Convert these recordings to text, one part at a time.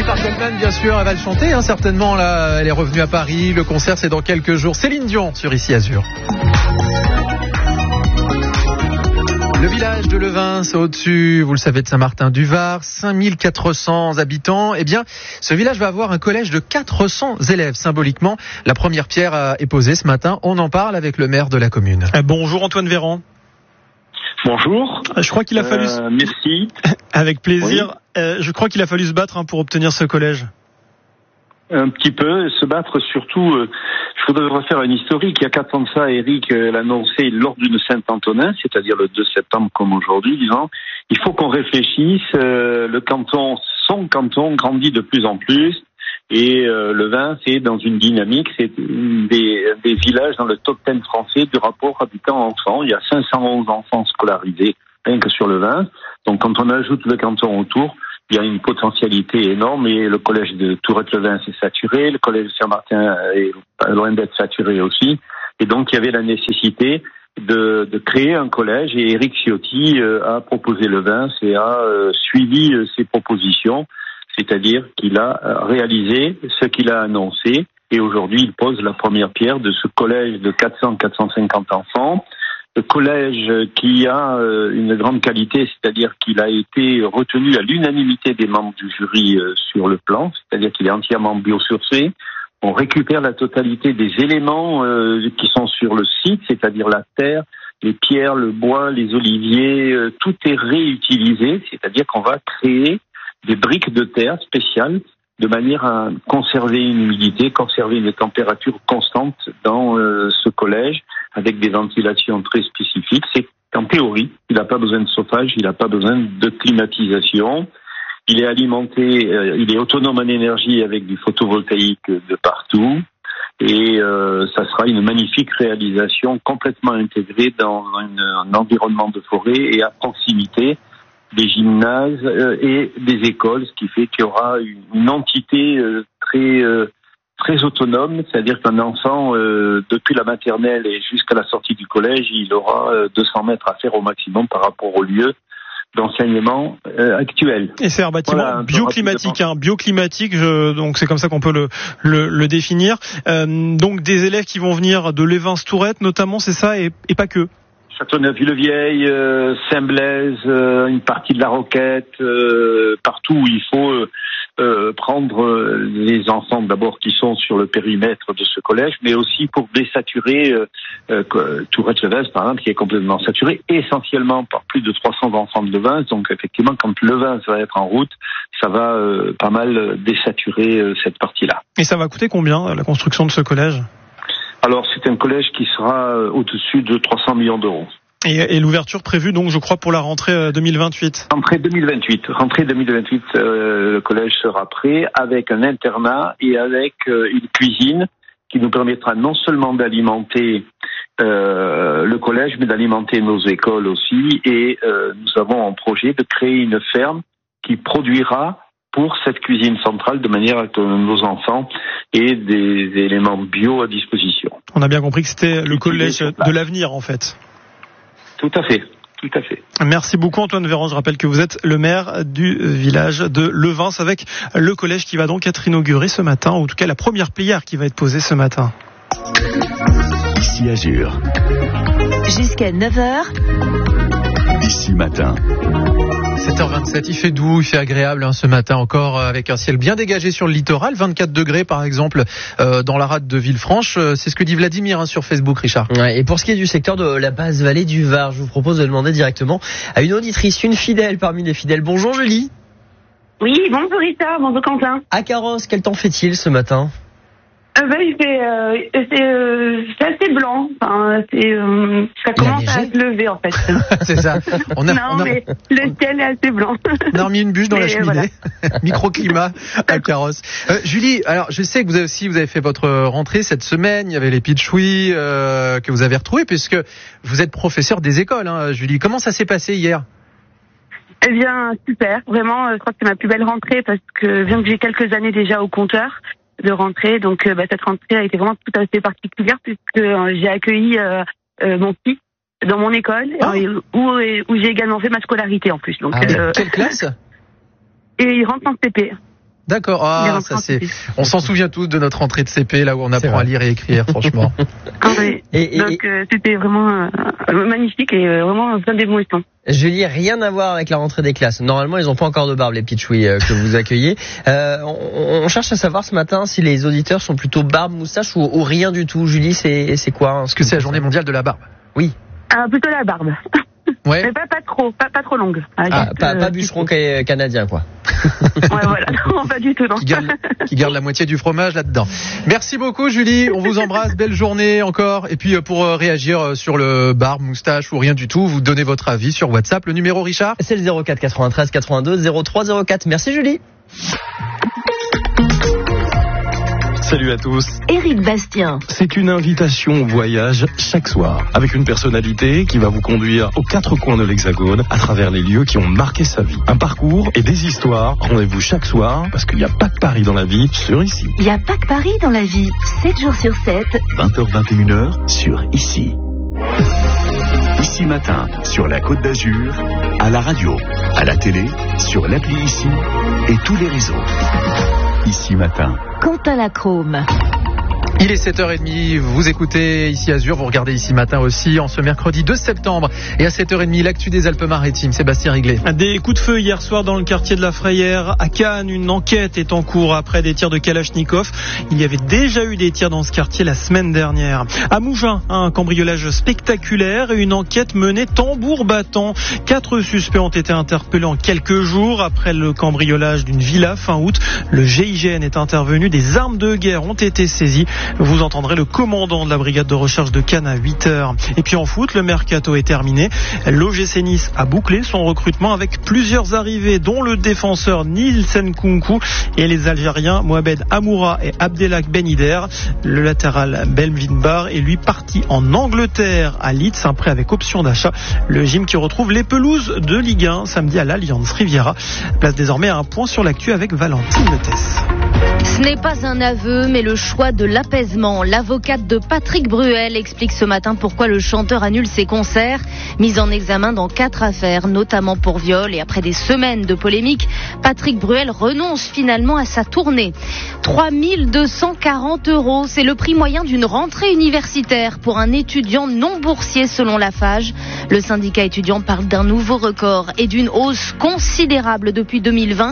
Parkelman, bien sûr, elle va le chanter, certainement. Là, elle est revenue à Paris. Le concert, c'est dans quelques jours. Céline Dion sur Ici Azur. Le village de Levins, au-dessus, vous le savez, de Saint-Martin-du-Var, 5400 habitants. Eh bien, ce village va avoir un collège de 400 élèves. Symboliquement, la première pierre est posée ce matin. On en parle avec le maire de la commune. Bonjour Antoine Véran. Bonjour. Je crois qu'il a fallu... Merci. Avec plaisir. Oui. Je crois qu'il a fallu se battre pour obtenir ce collège. Un petit peu, se battre surtout. Je voudrais refaire un historique. Il y a 4 ans de ça, Eric l'a annoncé lors d'une Saint-Antonin, c'est-à-dire le 2 septembre comme aujourd'hui, disons. Il faut qu'on réfléchisse. Le canton, son canton, grandit de plus en plus. Et Levins, c'est dans une dynamique, c'est des villages dans le top 10 français du rapport habitants-enfants. Il y a 511 enfants scolarisés, rien que sur Levins. Donc quand on ajoute le canton autour, il y a une potentialité énorme et le collège de Tourette-Levins est saturé, le collège de Saint-Martin est loin d'être saturé aussi. Et donc il y avait la nécessité de créer un collège et Éric Ciotti a proposé Levins et a suivi ses propositions. C'est-à-dire qu'il a réalisé ce qu'il a annoncé et aujourd'hui il pose la première pierre de ce collège de 400-450 enfants. Le collège qui a une grande qualité, c'est-à-dire qu'il a été retenu à l'unanimité des membres du jury sur le plan, c'est-à-dire qu'il est entièrement biosourcé. On récupère la totalité des éléments qui sont sur le site, c'est-à-dire la terre, les pierres, le bois, les oliviers, tout est réutilisé, c'est-à-dire qu'on va créer des briques de terre spéciales de manière à conserver une humidité, conserver une température constante dans ce collège avec des ventilations très spécifiques. C'est qu'en théorie, il n'a pas besoin de chauffage, il n'a pas besoin de climatisation. Il est alimenté, il est autonome en énergie avec du photovoltaïque de partout. Et ça sera une magnifique réalisation complètement intégrée dans un environnement de forêt et à proximité des gymnases et des écoles, ce qui fait qu'il y aura une entité très autonome, c'est-à-dire qu'un enfant, depuis la maternelle et jusqu'à la sortie du collège, il aura 200 mètres à faire au maximum par rapport au lieu d'enseignement actuel. Et c'est un bâtiment bioclimatique, donc c'est comme ça qu'on peut le définir. Donc des élèves qui vont venir de Levins-Tourette notamment, c'est ça, et pas que. Châteauneuf-Villevieille, Saint-Blaise, une partie de la Roquette, partout où il faut prendre les enfants d'abord qui sont sur le périmètre de ce collège, mais aussi pour désaturer Tourette-Levins, par exemple, qui est complètement saturé, essentiellement par plus de 300 enfants de Levins. Donc effectivement, quand Levins va être en route, ça va pas mal désaturer cette partie-là. Et ça va coûter combien, la construction de ce collège ? Alors, c'est un collège qui sera au-dessus de 300 millions d'euros. Et l'ouverture prévue, donc, je crois, pour la rentrée 2028. Rentrée 2028, le collège sera prêt avec un internat et avec une cuisine qui nous permettra non seulement d'alimenter le collège, mais d'alimenter nos écoles aussi. Et nous avons en projet de créer une ferme qui produira pour cette cuisine centrale, de manière à que nos enfants aient des éléments bio à disposition. On a bien compris que c'était le collège de l'avenir, en fait. Tout à fait. Merci beaucoup Antoine Véran. Je rappelle que vous êtes le maire du village de Levins avec le collège qui va donc être inauguré ce matin, ou en tout cas la première pierre qui va être posée ce matin. Ici Azur. Jusqu'à 9h. Ici Matin. 7h27, il fait doux, il fait agréable ce matin encore avec un ciel bien dégagé sur le littoral, 24 degrés par exemple dans la rade de Villefranche. C'est ce que dit Vladimir sur Facebook, Richard. Ouais, et pour ce qui est du secteur de la basse vallée du Var, je vous propose de demander directement à une auditrice, une fidèle parmi les fidèles. Bonjour Julie. Oui, bonjour Rita, bonjour Quentin. À Carrosse, quel temps fait-il ce matin ? C'est assez blanc. Enfin, ça commence à se lever en fait. C'est ça. Mais le ciel est assez blanc. On a remis une bûche dans la cheminée. Voilà. Microclimat à Carrosse. Julie, alors je sais que vous avez fait votre rentrée cette semaine. Il y avait les pitchouis que vous avez retrouvés puisque vous êtes professeur des écoles. Julie, comment ça s'est passé hier ? Eh bien, super. Vraiment, je crois que c'est ma plus belle rentrée parce que bien que j'ai quelques années déjà au compteur de rentrée, donc cette rentrée a été vraiment tout à fait particulière puisque j'ai accueilli mon fils dans mon école où j'ai également fait ma scolarité en plus. Donc, quelle classe ? Et il rentre en CP. D'accord. Ah, ça c'est. On s'en souvient tous de notre rentrée de CP, là où on apprend à lire et écrire, franchement. Ah oui. Donc c'était vraiment magnifique et vraiment plein d'émotions. Julie, rien à voir avec la rentrée des classes. Normalement, ils n'ont pas encore de barbe, les pitchouis que vous accueillez. On cherche à savoir ce matin si les auditeurs sont plutôt barbe, moustache ou rien du tout. Julie, c'est quoi? Parce que c'est la journée mondiale de la barbe. Oui. Ah, plutôt la barbe. Ouais. Mais pas trop longue. Pas bûcheron canadien, quoi. Ouais, voilà. Non, pas du tout, non. Qui garde la moitié du fromage là-dedans. Merci beaucoup, Julie. On vous embrasse. Belle journée encore. Et puis, pour réagir sur le barbe, moustache ou rien du tout, vous donnez votre avis sur WhatsApp. Le numéro, Richard? C'est le 04 93 82 03 04. Merci, Julie. Salut à tous. Éric Bastien. C'est une invitation au voyage chaque soir, avec une personnalité qui va vous conduire aux quatre coins de l'Hexagone à travers les lieux qui ont marqué sa vie. Un parcours et des histoires. Rendez-vous chaque soir, parce qu'il n'y a pas que Paris dans la vie, sur Ici. Il n'y a pas que Paris dans la vie. 7 jours sur 7. 20h-21h sur Ici. Ici Matin, sur la Côte d'Azur, à la radio, à la télé, sur l'appli Ici et tous les réseaux. Ici Matin. Quentin Lacrome. Il est 7h30, vous écoutez Ici Azur, vous regardez Ici Matin aussi en ce mercredi 2 septembre. Et à 7h30, l'actu des Alpes-Maritimes, Sébastien Riglet. Des coups de feu hier soir dans le quartier de la Frayère. À Cannes, une enquête est en cours après des tirs de Kalachnikov. Il y avait déjà eu des tirs dans ce quartier la semaine dernière. À Mougins, un cambriolage spectaculaire et une enquête menée tambour battant. 4 suspects ont été interpellés en quelques jours après le cambriolage d'une villa fin août. Le GIGN est intervenu, des armes de guerre ont été saisies. Vous entendrez le commandant de la brigade de recherche de Cannes à 8h. Et puis en foot, le mercato est terminé. L'OGC Nice a bouclé son recrutement avec plusieurs arrivées, dont le défenseur Nielsen Nkunku et les Algériens Mohamed Amoura et Abdelak Benider. Le latéral Belvin Bar est lui parti en Angleterre à Leeds, un prêt avec option d'achat. Le gym qui retrouve les pelouses de Ligue 1 samedi à l'Allianz Riviera. Place désormais à un point sur l'actu avec Valentine Lettès. Ce n'est pas un aveu, mais le choix de l'apaisement. L'avocate de Patrick Bruel explique ce matin pourquoi le chanteur annule ses concerts. Mis en examen dans 4 affaires, notamment pour viol. Et après des semaines de polémique, Patrick Bruel renonce finalement à sa tournée. 3 240 €, c'est le prix moyen d'une rentrée universitaire pour un étudiant non boursier selon la FAGE. Le syndicat étudiant parle d'un nouveau record et d'une hausse considérable depuis 2020.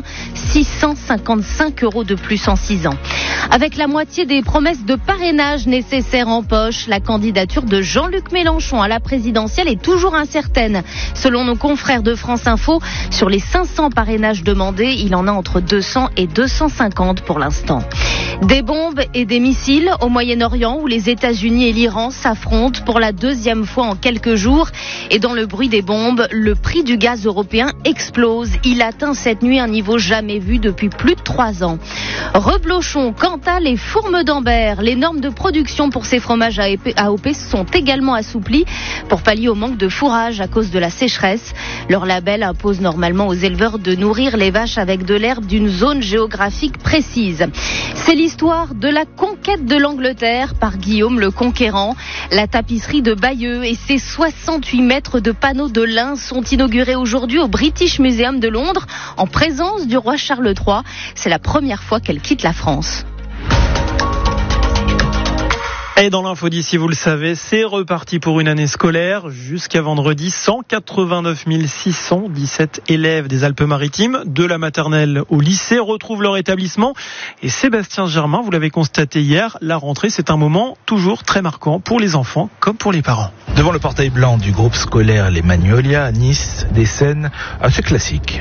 655 € de plus en 6 ans. Avec la moitié des promesses de parrainage nécessaires en poche, la candidature de Jean-Luc Mélenchon à la présidentielle est toujours incertaine. Selon nos confrères de France Info, sur les 500 parrainages demandés, il en a entre 200 et 250 pour l'instant. Des bombes et des missiles au Moyen-Orient où les États-Unis et l'Iran s'affrontent pour la 2e fois en quelques jours. Et dans le bruit des bombes, le prix du gaz européen explose. Il atteint cette nuit un niveau jamais vu depuis plus de 3 ans. Reblochon, Cantal et Fourme d'Ambert. Les normes de production pour ces fromages AOP sont également assouplies pour pallier au manque de fourrage à cause de la sécheresse. Leur label impose normalement aux éleveurs de nourrir les vaches avec de l'herbe d'une zone géographique précise. C'est l'histoire de la conquête de l'Angleterre par Guillaume le Conquérant. La tapisserie de Bayeux et ses 68 mètres de panneaux de lin sont inaugurés aujourd'hui au British Museum de Londres en présence du roi Charles III. C'est la première fois qu'elle quitte la France. Et dans l'info d'ici, vous le savez, c'est reparti pour une année scolaire. Jusqu'à vendredi, 189 617 élèves des Alpes-Maritimes, de la maternelle au lycée, retrouvent leur établissement. Et Sébastien Germain, vous l'avez constaté hier, la rentrée, c'est un moment toujours très marquant pour les enfants comme pour les parents. Devant le portail blanc du groupe scolaire Les Magnolias à Nice, des scènes assez classiques.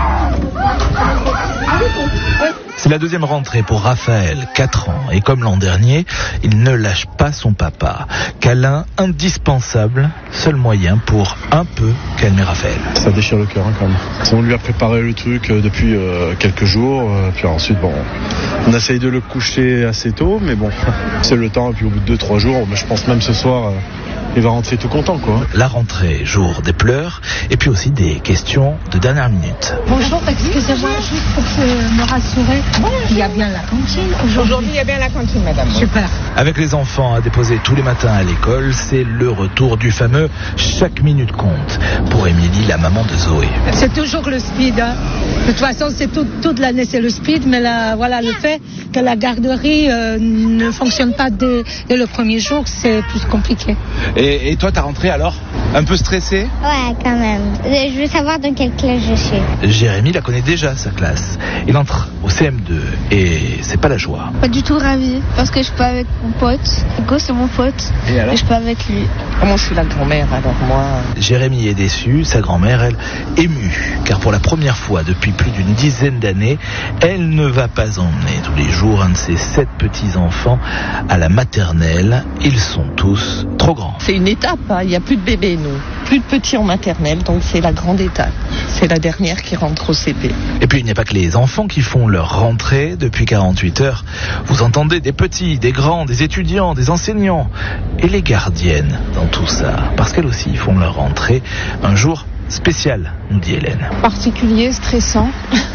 C'est la 2e rentrée pour Raphaël, 4 ans, et comme l'an dernier, il ne lâche pas son papa. Câlin indispensable, seul moyen pour un peu calmer Raphaël. Ça déchire le cœur quand même. On lui a préparé le truc depuis quelques jours, puis ensuite on essaye de le coucher assez tôt, mais bon, c'est le temps, et puis au bout de 2-3 jours, je pense même ce soir, il va rentrer tout content, quoi. La rentrée, jour des pleurs, et puis aussi des questions de dernière minute. Bonjour, excusez-moi, juste pour me rassurer, il y a bien la cantine aujourd'hui. Il y a bien la cantine, madame. Super. Avec les enfants à déposer tous les matins à l'école, c'est le retour du fameux « chaque minute compte » pour Émilie, la maman de Zoé. C'est toujours le speed. Hein. De toute façon, c'est toute l'année, c'est le speed, mais là, voilà, le fait que la garderie ne fonctionne pas dès le premier jour, c'est plus compliqué. Et toi, ta rentrée alors? Un peu stressée? Ouais, quand même. Je veux savoir dans quelle classe je suis. Jérémy la connaît déjà, sa classe. Il entre au CM2 et c'est pas la joie. Pas du tout ravi, parce que je suis pas avec mon pote. Hugo, c'est mon pote. Et alors? Je suis pas avec lui. Moi, je suis la grand-mère, alors moi... Jérémy est déçu, sa grand-mère, elle, émue. Car pour la première fois depuis plus d'une dizaine d'années, elle ne va pas emmener tous les jours un de ses 7 petits-enfants à la maternelle. Ils sont tous trop grands. C'est une étape, hein. Il n'y a plus de bébés, nous. Plus de petits en maternelle, donc c'est la grande étape. C'est la dernière qui rentre au CP. Et puis il n'y a pas que les enfants qui font leur rentrée. Depuis 48 heures, vous entendez des petits, des grands, des étudiants, des enseignants et les gardiennes dans tout ça. Parce qu'elles aussi font leur rentrée un jour spécial, nous dit Hélène. Particulier, stressant,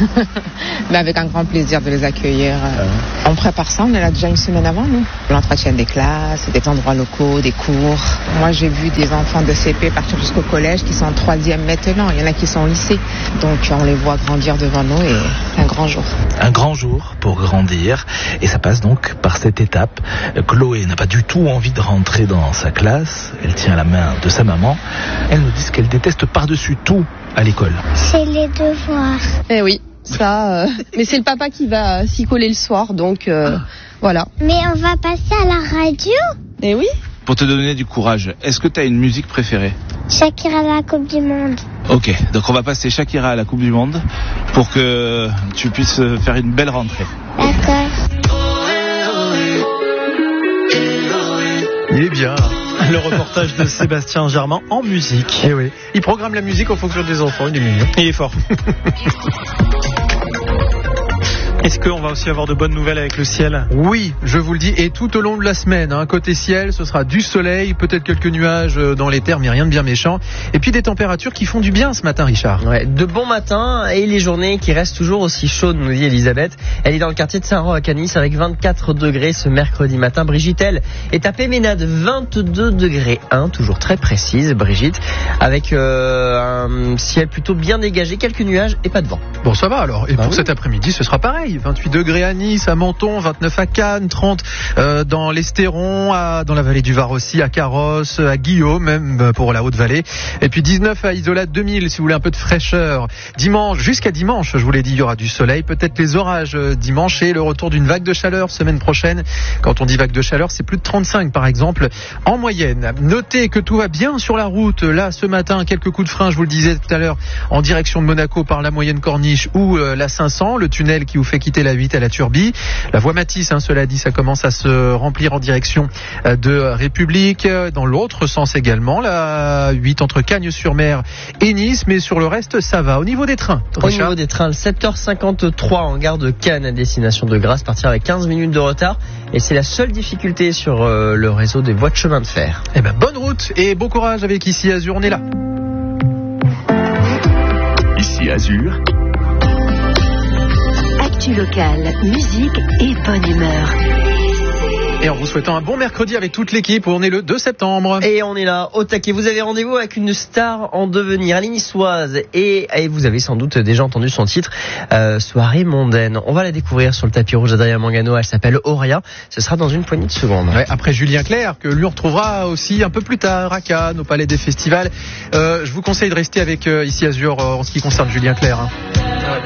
mais avec un grand plaisir de les accueillir. On prépare ça, on est là déjà une semaine avant, nous. L'entretien des classes, des endroits locaux, des cours. Moi, j'ai vu des enfants de CP partir jusqu'au collège qui sont en 3e maintenant. Il y en a qui sont au lycée. Donc, on les voit grandir devant nous et c'est un grand jour. Un grand jour pour grandir. Et ça passe donc par cette étape. Chloé n'a pas du tout envie de rentrer dans sa classe. Elle tient la main de sa maman. Elle nous dit ce qu'elle déteste par-dessus tout à l'école. C'est les devoirs. Eh oui, ça... mais c'est le papa qui va s'y coller le soir, donc voilà. Mais on va passer à la radio? Eh oui. Pour te donner du courage, est-ce que tu as une musique préférée? Shakira à la Coupe du Monde. Ok, donc on va passer Shakira à la Coupe du Monde pour que tu puisses faire une belle rentrée. D'accord. Il est bien. Le reportage de Sébastien Germain en musique. Eh oui. Il programme la musique en fonction des enfants, il est mignon. Il est fort. Est-ce qu'on va aussi avoir de bonnes nouvelles avec le ciel? Oui, je vous le dis, et tout au long de la semaine, côté ciel, ce sera du soleil, peut-être quelques nuages dans les terres, mais rien de bien méchant. Et puis des températures qui font du bien ce matin, Richard. Ouais, de bons matins et les journées qui restent toujours aussi chaudes, nous dit Elisabeth. Elle est dans le quartier de Saint-Roch à Canis avec 24 degrés ce mercredi matin. Brigitte, elle, est à Péménade, 22 degrés 1, toujours très précise, Brigitte, avec un ciel plutôt bien dégagé, quelques nuages et pas de vent. Bon, ça va alors. Et pour cet après-midi, ce sera pareil. 28 degrés à Nice, à Menton, 29 à Cannes, 30 dans l'Estéron, dans la vallée du Var aussi, à Carrosse, à Guillaume, même pour la Haute-Vallée. Et puis 19 à Isola 2000, si vous voulez un peu de fraîcheur. Dimanche, jusqu'à dimanche, je vous l'ai dit, il y aura du soleil, peut-être les orages dimanche et le retour d'une vague de chaleur semaine prochaine. Quand on dit vague de chaleur, c'est plus de 35 par exemple en moyenne. Notez que tout va bien sur la route. Là, ce matin, quelques coups de frein, je vous le disais tout à l'heure, en direction de Monaco par la moyenne Corniche ou la 500, le tunnel qui vous fait quitter la 8 à la Turbie. La voie Matisse, cela dit, ça commence à se remplir en direction de République. Dans l'autre sens également, la 8 entre Cagnes-sur-Mer et Nice, mais sur le reste, ça va. Au niveau des trains, Richard. Au niveau des trains, le 7h53 en gare de Cannes à destination de Grasse, partir avec 15 minutes de retard. Et c'est la seule difficulté sur le réseau des voies de chemin de fer. Eh ben, bonne route et bon courage avec Ici Azur, on est là. Ici Azur. Actu locale, musique et bonne humeur. Et en vous souhaitant un bon mercredi avec toute l'équipe, on est le 2 septembre. Et on est là au taquet. Vous avez rendez-vous avec une star en devenir, elle est niçoise. Et vous avez sans doute déjà entendu son titre, Soirée mondaine. On va la découvrir sur le tapis rouge d'Adrien Mangano. Elle s'appelle Auria. Ce sera dans une poignée de secondes. Ouais, après Julien Clerc, que lui on retrouvera aussi un peu plus tard à Cannes, au Palais des Festivals. Je vous conseille de rester avec Ici Azur en ce qui concerne Julien Clerc.